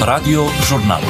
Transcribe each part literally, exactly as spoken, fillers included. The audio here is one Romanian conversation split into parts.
Radio Jurnal.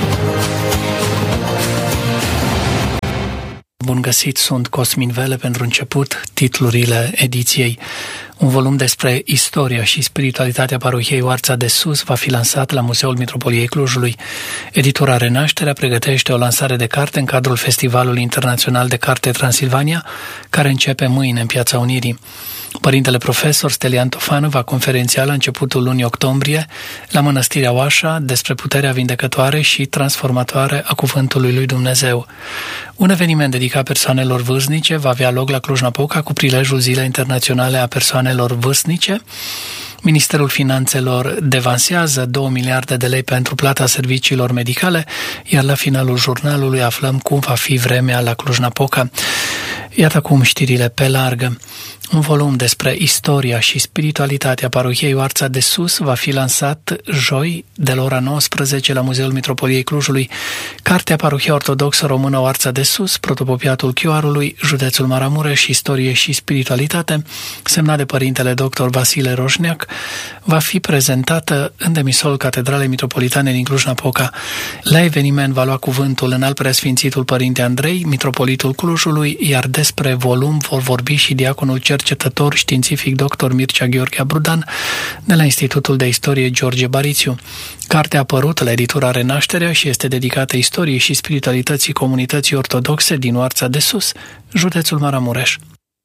Bun găsit, sunt Cosmin Vele. Pentru început, titlurile ediției. Un volum despre istoria și spiritualitatea parohiei Oarța de Sus va fi lansat la Muzeul Mitropoliei Clujului. Editura Renașterea pregătește o lansare de carte în cadrul Festivalului Internațional de Carte Transilvania, care începe mâine în Piața Unirii. Părintele profesor Stelian Tofană va conferenția la începutul lunii octombrie la Mănăstirea Oașa despre puterea vindecătoare și transformatoare a Cuvântului lui Dumnezeu. Un eveniment dedicat persoanelor vârstnice va avea loc la Cluj-Napoca cu prilejul Zilei Internaționale a Persoanelor Vârstnice. Ministerul Finanțelor devansează două miliarde de lei pentru plata serviciilor medicale, iar la finalul jurnalului aflăm cum va fi vremea la Cluj-Napoca. Iată acum știrile pe larg. Un volum despre istoria și spiritualitatea parohiei Oarța de Sus va fi lansat joi de la ora nouăsprezece la Muzeul Mitropoliei Clujului. Cartea Parohia Ortodoxă Română Oarța de Sus, Protopopiatul Chioarului, Județul Maramureș, Istorie și Spiritualitate, semnat de părintele doctor Vasile Roșneac, va fi prezentată în demisolul Catedralei Mitropolitane din Cluj-Napoca. La eveniment va lua cuvântul Înalt Preasfințitul Părinte Andrei, Mitropolitul Clujului, iar despre volum vor vorbi și diaconul cercetător științific doctor Mircea Gheorghe Abrudan de la Institutul de Istorie George Barițiu. Cartea a apărut la editura Renașterea și este dedicată istoriei și spiritualității comunității ortodoxe din Oarța de Sus, județul Maramureș.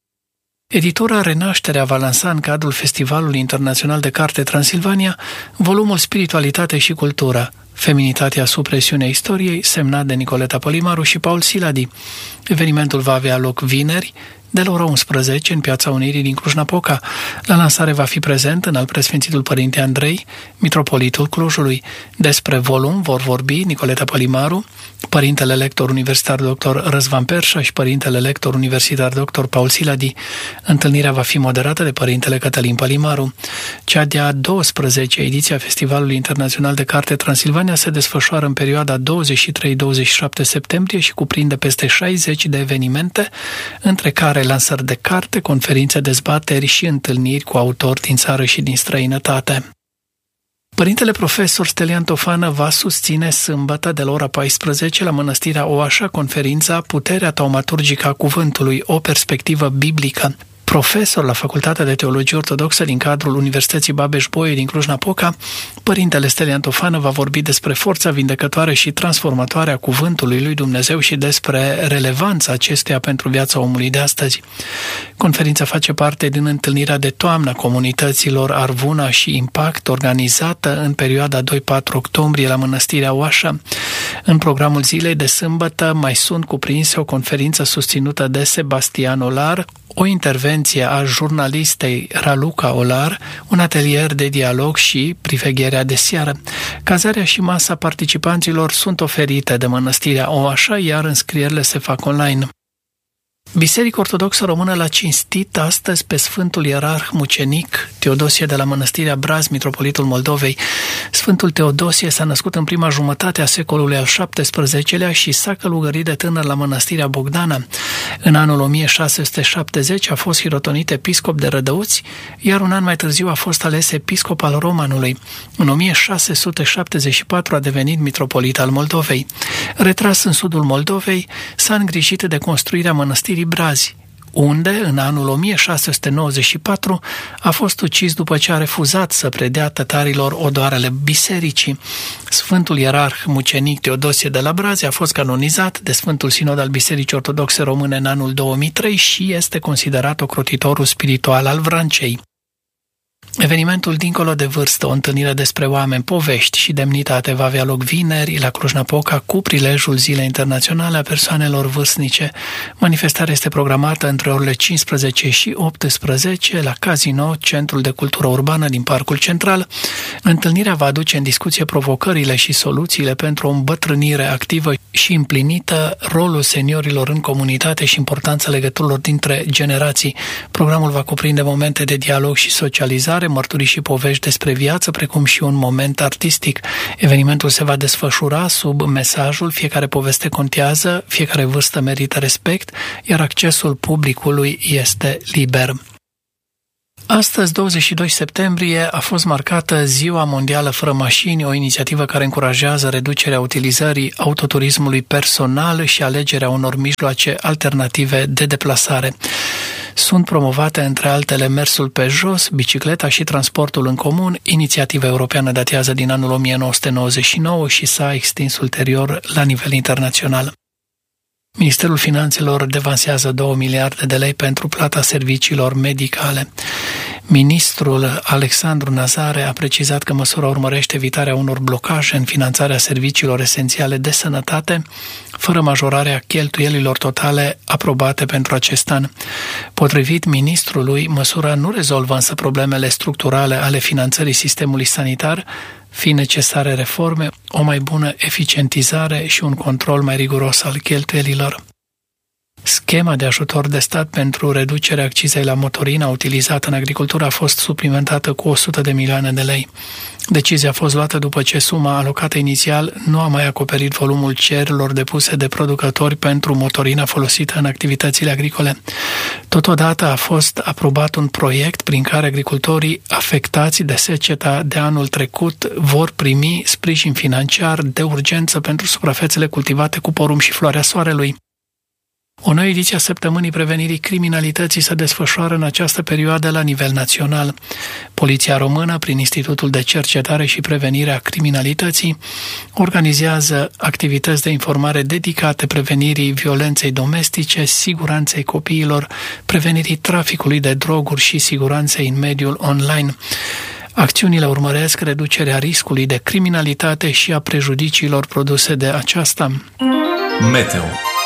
Editura Renașterea va lansa în cadrul Festivalului Internațional de Carte Transilvania volumul Spiritualitate și Cultură, Feminitatea sub presiunea istoriei, semnat de Nicoleta Pălimaru și Paul Siladi. Evenimentul va avea loc vineri, de la ora unsprezece în Piața Unirii din Cluj-Napoca. La lansare va fi prezent Înalt Preasfințitul Părinte Andrei, Mitropolitul Clujului. Despre volum vor vorbi Nicoleta Pălimaru, Părintele Lector Universitar doctor Răzvan Perșa și Părintele Lector Universitar doctor Paul Siladi. Întâlnirea va fi moderată de Părintele Cătălin Pălimaru. Cea de-a douăsprezecea ediție a Festivalului Internațional de Carte Transilvania se desfășoară în perioada douăzeci și trei douăzeci și șapte septembrie și cuprinde peste șaizeci de evenimente, între care lansări de carte, conferințe, dezbateri și întâlniri cu autori din țară și din străinătate. Părintele profesor Stelian Tofană va susține sâmbătă de la ora paisprezece la Mănăstirea Oașa conferința Puterea taumaturgică a Cuvântului, o perspectivă biblică. Profesor la Facultatea de Teologie Ortodoxă din cadrul Universității Babeș-Bolyai din Cluj-Napoca, părintele Stelian Tofană va vorbi despre forța vindecătoare și transformatoare a Cuvântului lui Dumnezeu și despre relevanța acesteia pentru viața omului de astăzi. Conferința face parte din întâlnirea de toamnă a comunităților Arvuna și Impact, organizată în perioada doi-patru octombrie la Mănăstirea Oașa. În programul zilei de sâmbătă mai sunt cuprinse o conferință susținută de Sebastian Olar, o intervenție a jurnalistei Raluca Olar, un atelier de dialog și privegherea de seară. Cazarea și masa participanților sunt oferite de Mănăstirea Oașa, iar înscrierile se fac online. Biserica Ortodoxă Română l-a cinstit astăzi pe Sfântul Ierarh Mucenic Teodosie de la Mănăstirea Braz, Mitropolitul Moldovei. Sfântul Teodosie s-a născut în prima jumătate a secolului al șaptesprezecelea și s-a călugărit de tânăr la Mănăstirea Bogdana. În anul o mie șase sute șaptezeci a fost hirotonit episcop de Rădăuți, iar un an mai târziu a fost ales episcop al Romanului. În o mie șase sute șaptezeci și patru a devenit mitropolit al Moldovei. Retras în sudul Moldovei, s-a îngrijit de construirea mănăstirii Brazi, unde, în anul o mie șase sute nouăzeci și patru, a fost ucis după ce a refuzat să predea tătarilor odoarele bisericii. Sfântul Ierarh Mucenic Teodosie de la Brazi a fost canonizat de Sfântul Sinod al Bisericii Ortodoxe Române în anul două mii trei și este considerat ocrotitorul spiritual al Vrancei. Evenimentul Dincolo de vârstă, o întâlnire despre oameni, povești și demnitate, va avea loc vineri la Cluj-Napoca cu prilejul Zilei Internaționale a Persoanelor Vârstnice. Manifestarea este programată între orele cincisprezece și optsprezece la Casino, Centrul de Cultură Urbană din Parcul Central. Întâlnirea va aduce în discuție provocările și soluțiile pentru o îmbătrânire activă și împlinită, rolul seniorilor în comunitate și importanța legăturilor dintre generații. Programul va cuprinde momente de dialog și socializare, mărturii și povești despre viață, precum și un moment artistic. Evenimentul se va desfășura sub mesajul "Fiecare poveste contează, fiecare vârstă merită respect", iar accesul publicului este liber. Astăzi, douăzeci și doi septembrie, a fost marcată Ziua Mondială Fără Mașini, o inițiativă care încurajează reducerea utilizării autoturismului personal și alegerea unor mijloace alternative de deplasare. Sunt promovate, între altele, mersul pe jos, bicicleta și transportul în comun. Inițiativa europeană datează din anul o mie nouă sute nouăzeci și nouă și s-a extins ulterior la nivel internațional. Ministerul Finanțelor devansează două miliarde de lei pentru plata serviciilor medicale. Ministrul Alexandru Nazare a precizat că măsura urmărește evitarea unor blocaje în finanțarea serviciilor esențiale de sănătate, fără majorarea cheltuielilor totale aprobate pentru acest an. Potrivit ministrului, măsura nu rezolvă însă problemele structurale ale finanțării sistemului sanitar, fiind necesare reforme, o mai bună eficientizare și un control mai riguros al cheltuielilor. Schema de ajutor de stat pentru reducerea accizei la motorina utilizată în agricultură a fost suplimentată cu o sută de milioane de lei. Decizia a fost luată după ce suma alocată inițial nu a mai acoperit volumul cererilor depuse de producători pentru motorina folosită în activitățile agricole. Totodată a fost aprobat un proiect prin care agricultorii afectați de seceta de anul trecut vor primi sprijin financiar de urgență pentru suprafețele cultivate cu porumb și floarea soarelui. O nouă ediție a Săptămânii Prevenirii Criminalității se desfășoară în această perioadă la nivel național. Poliția Română, prin Institutul de Cercetare și Prevenire a Criminalității, organizează activități de informare dedicate prevenirii violenței domestice, siguranței copiilor, prevenirii traficului de droguri și siguranței în mediul online. Acțiunile urmăresc reducerea riscului de criminalitate și a prejudiciilor produse de aceasta. Meteo.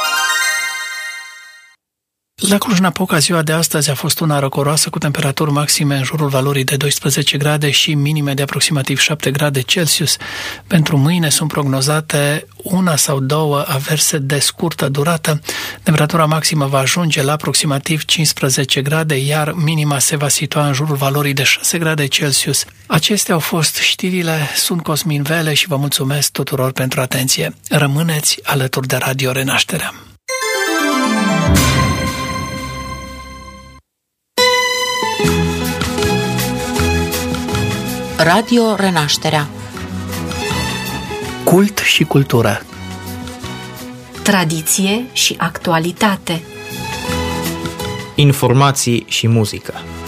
La Cluj-Napoca, ziua de astăzi a fost una răcoroasă, cu temperaturi maxime în jurul valorii de doisprezece grade și minime de aproximativ șapte grade Celsius. Pentru mâine sunt prognozate una sau două averse de scurtă durată. Temperatura maximă va ajunge la aproximativ cincisprezece grade, iar minima se va situa în jurul valorii de șase grade Celsius. Acestea au fost știrile. Sunt Cosmin Vele și vă mulțumesc tuturor pentru atenție. Rămâneți alături de Radio Renașterea. Radio Renașterea. Cult și cultură. Tradiție și actualitate. Informații și muzică.